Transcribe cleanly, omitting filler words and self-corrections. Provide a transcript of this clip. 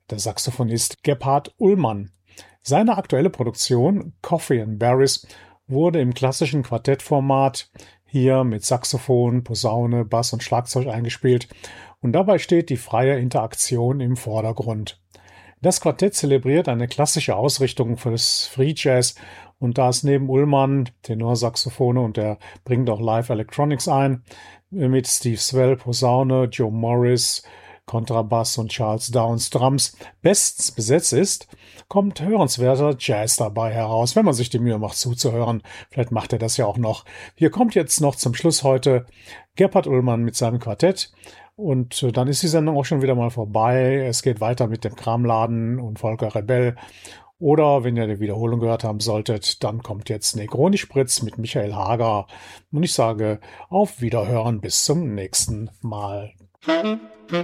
der Saxophonist Gebhard Ullmann. Seine aktuelle Produktion Coffee and Berries wurde im klassischen Quartettformat hier mit Saxophon, Posaune, Bass und Schlagzeug eingespielt und dabei steht die freie Interaktion im Vordergrund. Das Quartett zelebriert eine klassische Ausrichtung für das Free Jazz und da es neben Ullmann Tenorsaxophone und er bringt auch Live Electronics ein, mit Steve Swell Posaune, Joe Morris Kontrabass und Charles Downs Drums bestens besetzt ist, kommt hörenswerter Jazz dabei heraus, wenn man sich die Mühe macht zuzuhören. Vielleicht macht er das ja auch noch. Hier kommt jetzt noch zum Schluss heute Gebhard Ullmann mit seinem Quartett. Und dann ist die Sendung auch schon wieder mal vorbei. Es geht weiter mit dem Kramladen und Volker Rebell. Oder wenn ihr die Wiederholung gehört haben solltet, dann kommt jetzt Negroni Spritz mit Michael Hager. Und ich sage auf Wiederhören bis zum nächsten Mal.